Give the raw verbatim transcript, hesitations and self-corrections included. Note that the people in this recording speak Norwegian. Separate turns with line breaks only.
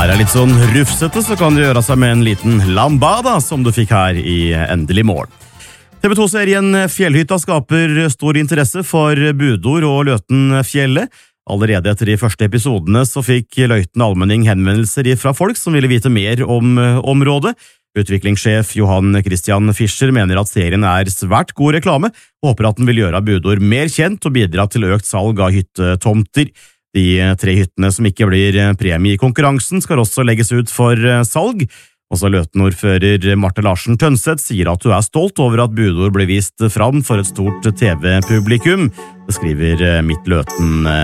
er det litt sånn rufsete, så kan du gjøre seg med en liten lambada, som du fikk her i Endelig mål. T V to-serien Fjellhytta skaper stor interesse for budord og Løtenfjellet. Allerede etter de første episodene så fikk Løiten Almenning henvendelser fra folk som ville vite mer om området. Utviklingssjef Johan Christian Fischer mener at serien er svært god reklame, og håper at den vil gjøre budord mer kjent og bidra til økt salg av hyttetomter. De tre hyttene som ikke blir premie i konkurransen skal også legges ut for salg. Også Løten-ordfører Marte Larsen Tønseth sier at hun er stolt over at budord blir vist fram for et stort T V-publikum. Det skriver Midt Løten